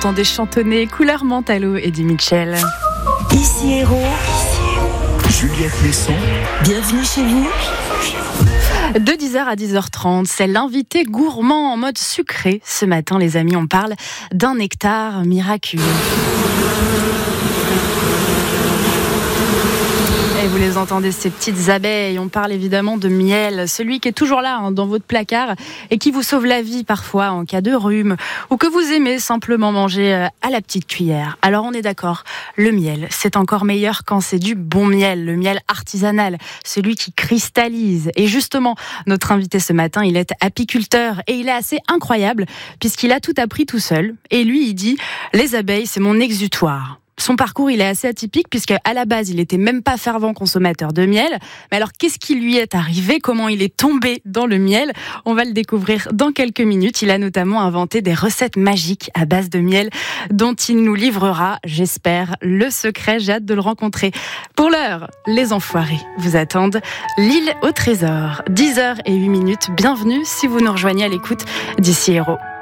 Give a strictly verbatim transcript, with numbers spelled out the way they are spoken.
entendez chantonner Couleur Menthe à l'eau, Eddie Mitchell. Ici Héros, Juliette Lesson, bienvenue chez vous. De dix heures à dix heures trente, c'est l'invité gourmand en mode sucré. Ce matin, les amis, on parle d'un nectar miraculeux. Et vous les entendez, ces petites abeilles. On parle évidemment de miel, celui qui est toujours là hein, dans votre placard et qui vous sauve la vie parfois en cas de rhume ou que vous aimez simplement manger à la petite cuillère. Alors on est d'accord, le miel, c'est encore meilleur quand c'est du bon miel, le miel artisanal, celui qui cristallise. Et justement, notre invité ce matin, il est apiculteur et il est assez incroyable puisqu'il a tout appris tout seul. Et lui, il dit « Les abeilles, c'est mon exutoire ». Son parcours, il est assez atypique puisque à la base, il était même pas fervent consommateur de miel. Mais alors, qu'est-ce qui lui est arrivé? Comment il est tombé dans le miel? On va le découvrir dans quelques minutes. Il a notamment inventé des recettes magiques à base de miel dont il nous livrera, j'espère, le secret. J'ai hâte de le rencontrer. Pour l'heure, les enfoirés vous attendent. L'île au trésor, dix heures et huit minutes. Bienvenue si vous nous rejoignez à l'écoute d'Ici Héros.